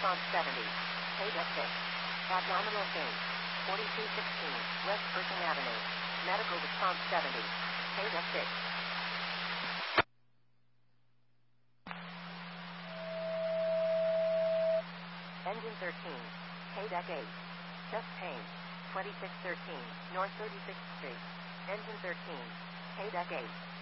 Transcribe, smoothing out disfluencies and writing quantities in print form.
response 70. KDEC 6. Abdominal pain. 4216 West Pershing Avenue. Medical response 70. KDEC 6. Engine 13. KDEC 8. Chest pain. 2613 North 36th Street. Engine 13. KDEC 8.